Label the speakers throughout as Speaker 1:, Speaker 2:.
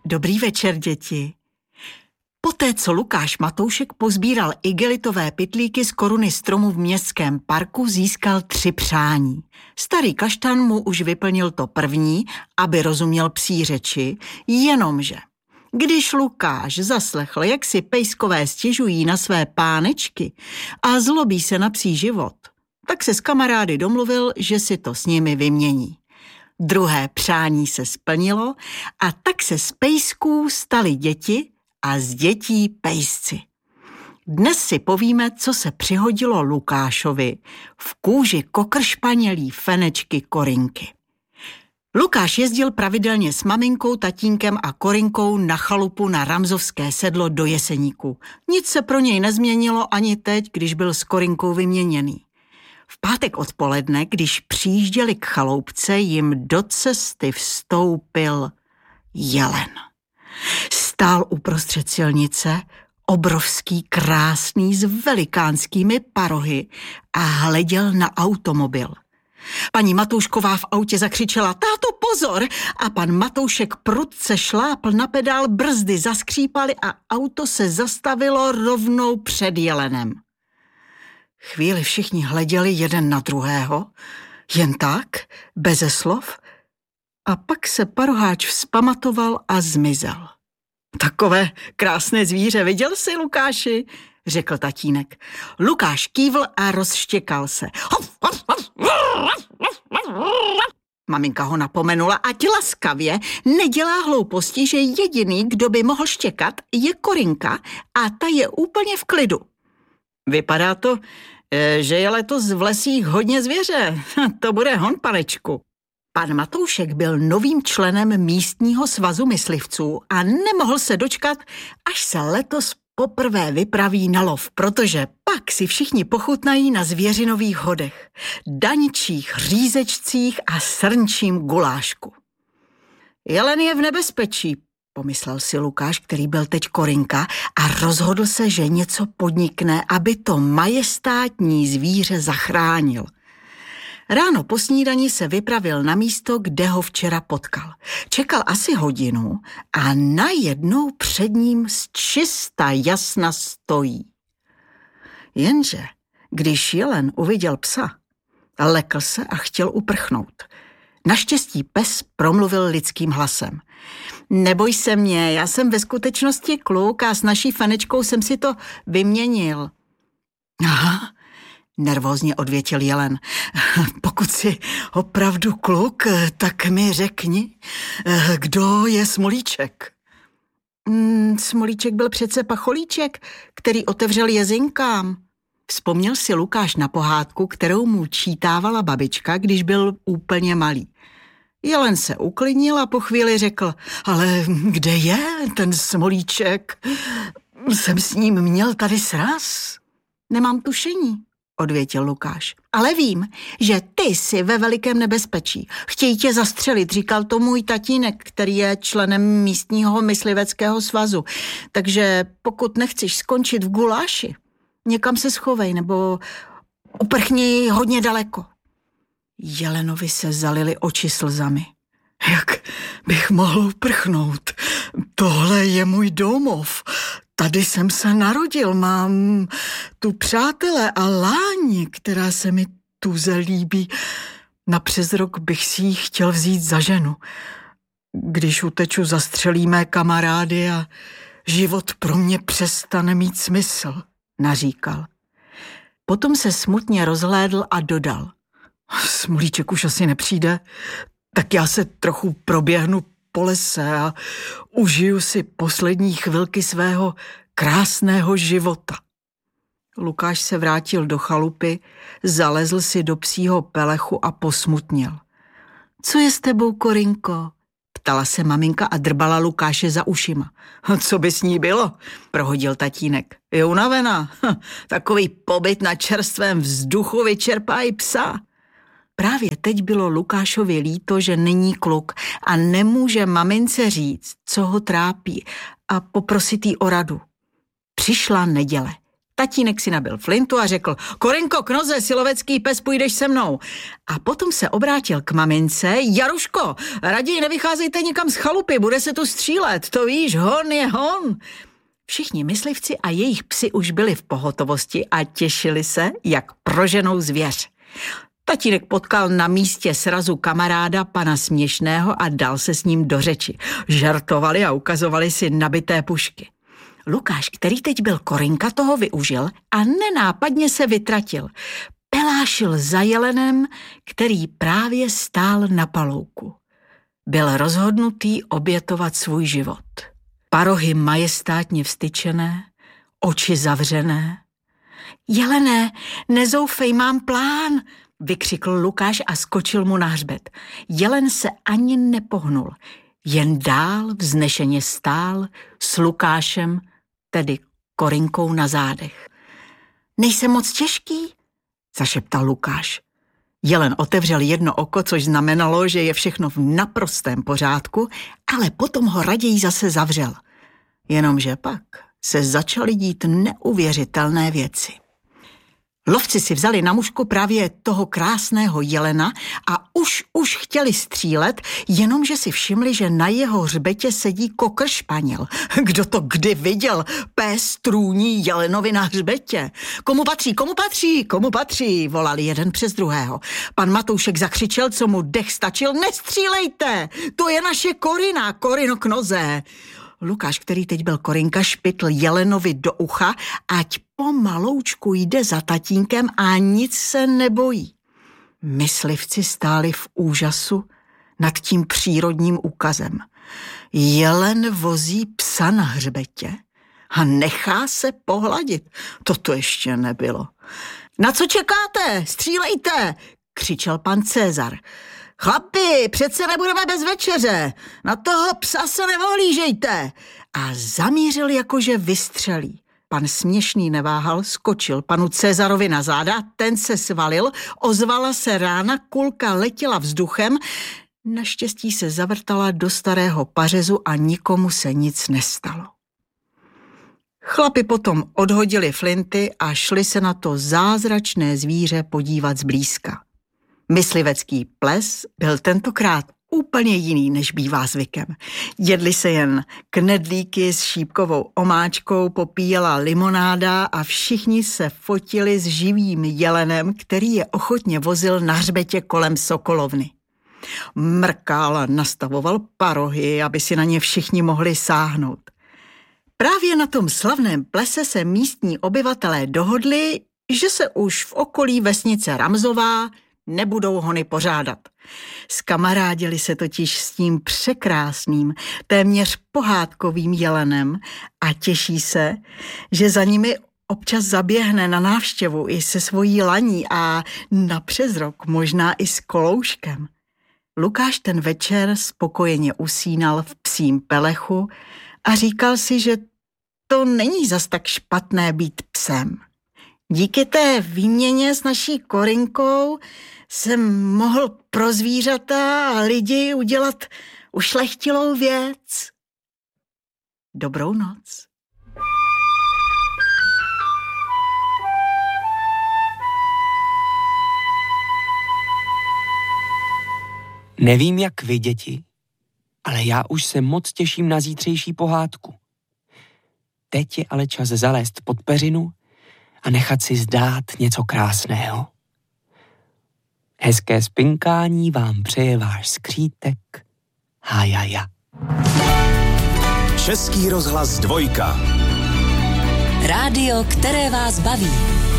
Speaker 1: Dobrý večer, děti. Poté, co Lukáš Matoušek pozbíral igelitové pytlíky z koruny stromu v městském parku, získal 3 přání. Starý kaštan mu už vyplnil to první, aby rozuměl psí řeči, jenomže když Lukáš zaslechl, jak si pejskové stěžují na své pánečky a zlobí se na psí život, tak se s kamarády domluvil, že si to s nimi vymění. Druhé přání se splnilo a tak se z pejsků stali děti a z dětí pejsci. Dnes si povíme, co se přihodilo Lukášovi v kůži kokršpanělí Fenečky Korinky. Lukáš jezdil pravidelně s maminkou, tatínkem a Korinkou na chalupu na Ramzovské sedlo do Jeseníku. Nic se pro něj nezměnilo ani teď, když byl s Korinkou vyměněný. V pátek odpoledne, když přijížděli k chaloupce, jim do cesty vstoupil jelen. Stál uprostřed silnice, obrovský, krásný, s velikánskými parohy a hleděl na automobil. Paní Matoušková v autě zakřičela: táto, pozor! A pan Matoušek prudce šlápl na pedál, brzdy zaskřípaly a auto se zastavilo rovnou před jelenem. Chvíli všichni hleděli jeden na druhého, jen tak, beze slov, a pak se paroháč vzpamatoval a zmizel. Takové krásné zvíře, viděl jsi, Lukáši? Řekl tatínek. Lukáš kývl a rozštěkal se. Maminka ho napomenula, ať laskavě nedělá hlouposti, že jediný, kdo by mohl štěkat, je Korinka a ta je úplně v klidu. Vypadá to, že je letos v lesích hodně zvěře. To bude hon, panečku. Pan Matoušek byl novým členem místního svazu myslivců a nemohl se dočkat, až se letos poprvé vypraví na lov, protože pak si všichni pochutnají na zvěřinových hodech, daničích řízečcích a srnčím gulášku. Jelen je v nebezpečí, pomyslel si Lukáš, který byl teď Korinka, a rozhodl se, že něco podnikne, aby to majestátní zvíře zachránil. Ráno po snídani se vypravil na místo, kde ho včera potkal. Čekal asi hodinu a najednou před ním zčista jasna stojí. Jenže, když jelen uviděl psa, lekl se a chtěl uprchnout. Naštěstí pes promluvil lidským hlasem. Neboj se mě, já jsem ve skutečnosti kluk a s naší Fenečkou jsem si to vyměnil. Aha, nervózně odvětil jelen. Pokud jsi opravdu kluk, tak mi řekni, kdo je Smolíček? Smolíček byl přece pacholíček, který otevřel jezinkám. Vzpomněl si Lukáš na pohádku, kterou mu čítávala babička, když byl úplně malý. Jelen se uklidnil a po chvíli řekl: ale kde je ten Smolíček? Jsem s ním měl tady sraz. Nemám tušení, odvětil Lukáš. Ale vím, že ty jsi ve velikém nebezpečí. Chtějí tě zastřelit, říkal to můj tatínek, který je členem místního mysliveckého svazu. Takže pokud nechceš skončit v guláši, někam se schovej nebo uprchni hodně daleko. Jelenovi se zalily oči slzami. Jak bych mohl uprchnout? Tohle je můj domov. Tady jsem se narodil, mám tu přátele a láni, která se mi tuze líbí. Na přes rok bych si ji chtěl vzít za ženu. Když uteču, zastřelí mé kamarády a život pro mě přestane mít smysl, naříkal. Potom se smutně rozhlédl a dodal: Smolíček už asi nepřijde, tak já se trochu proběhnu po lese a užiju si poslední chvilky svého krásného života. Lukáš se vrátil do chalupy, zalezl si do psího pelechu a posmutněl. Co je s tebou, Korinko? Ptala se maminka a drbala Lukáše za ušima. Co by s ní bylo? Prohodil tatínek. Je unavená. Takový pobyt na čerstvém vzduchu vyčerpá i psa. Právě teď bylo Lukášovi líto, že není kluk a nemůže mamince říct, co ho trápí, a poprosit jí o radu. Přišla neděle. Tatínek si nabil flintu a řekl: Korinko, k noze, silovecký pes, půjdeš se mnou. A potom se obrátil k mamince: Jaruško, raději nevycházejte nikam z chalupy, bude se tu střílet, to víš, hon je hon. Všichni myslivci a jejich psi už byli v pohotovosti a těšili se, jak proženou zvěř. Tatínek potkal na místě srazu kamaráda pana Směšného a dal se s ním do řeči. Žartovali a ukazovali si nabité pušky. Lukáš, který teď byl Korinka, toho využil a nenápadně se vytratil. Pelášil za jelenem, který právě stál na palouku. Byl rozhodnutý obětovat svůj život. Parohy majestátně vztyčené, oči zavřené. Jelené, nezoufej, mám plán, vykřikl Lukáš a skočil mu na hřbet. Jelen se ani nepohnul, jen dál vznešeně stál s Lukášem, tedy Korinkou na zádech. Nejsem moc těžký, zašeptal Lukáš. Jelen otevřel jedno oko, což znamenalo, že je všechno v naprostém pořádku, ale potom ho raději zase zavřel. Jenomže pak se začaly dít neuvěřitelné věci. Lovci si vzali na mužku právě toho krásného jelena a už chtěli střílet, jenomže si všimli, že na jeho hřbetě sedí kokr španěl. Kdo to kdy viděl? Pes trůní jelenovi na hřbetě. Komu patří, komu patří, komu patří, volali jeden přes druhého. Pan Matoušek zakřičel, co mu dech stačil: Nestřílejte, to je naše Korina, Korino k noze. Lukáš, který teď byl Korinka, špitl jelenovi do ucha, ať pomaloučku jde za tatínkem a nic se nebojí. Myslivci stáli v úžasu nad tím přírodním úkazem. Jelen vozí psa na hřbetě a nechá se pohladit. Toto ještě nebylo. Na co čekáte? Střílejte, křičel pan Cezar. Chlapi, přece nebudeme bez večeře, na toho psa se neohlížejte. A zamířil, jakože vystřelí. Pan Směšný neváhal, skočil panu Cezarovi na záda, ten se svalil, ozvala se rána, kulka letěla vzduchem, naštěstí se zavrtala do starého pařezu a nikomu se nic nestalo. Chlapi potom odhodili flinty a šli se na to zázračné zvíře podívat zblízka. Myslivecký ples byl tentokrát úplně jiný, než bývá zvykem. Jedli se jen knedlíky s šípkovou omáčkou, popíjela limonáda a všichni se fotili s živým jelenem, který je ochotně vozil na hřbetě kolem sokolovny. Mrkal a nastavoval parohy, aby si na ně všichni mohli sáhnout. Právě na tom slavném plese se místní obyvatelé dohodli, že se už v okolí vesnice Ramzová nebudou hony pořádat. Skamarádili se totiž s tím překrásným, téměř pohádkovým jelenem a těší se, že za nimi občas zaběhne na návštěvu i se svojí laní a na přezrok možná i s kolouškem. Lukáš ten večer spokojeně usínal v psím pelechu a říkal si, že to není zas tak špatné být psem. Díky té výměně s naší Korinkou jsem mohl pro zvířata a lidi udělat ušlechtilou věc. Dobrou noc.
Speaker 2: Nevím, jak vy, děti, ale já už se moc těším na zítřejší pohádku. Teď je ale čas zalézt pod peřinu a nechat si zdát něco krásného. Hezké spinkání vám přeje váš skřítek Hájaja.
Speaker 3: Český rozhlas 2.
Speaker 4: Rádio, které vás baví.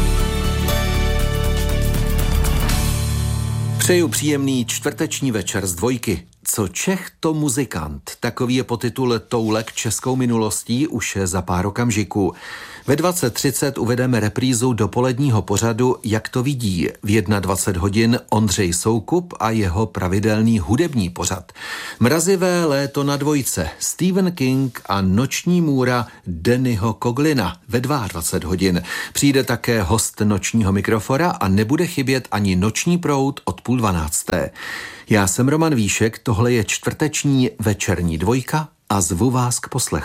Speaker 3: Přeju příjemný čtvrteční večer z 2. Co Čech, to muzikant. Takový je podtitul toulek českou minulostí už za pár okamžiků. Ve 20:30 uvedeme reprízu dopoledního pořadu Jak to vidí. V 21 hodin Ondřej Soukup a jeho pravidelný hudební pořad. Mrazivé léto na 2. Stephen King a noční můra Dannyho Coglina ve 22 hodin. Přijde také host nočního mikrofona a nebude chybět ani noční proud od 11:30. Já jsem Roman Víšek, tohle je čtvrteční večerní 2 a zvu vás k poslechu.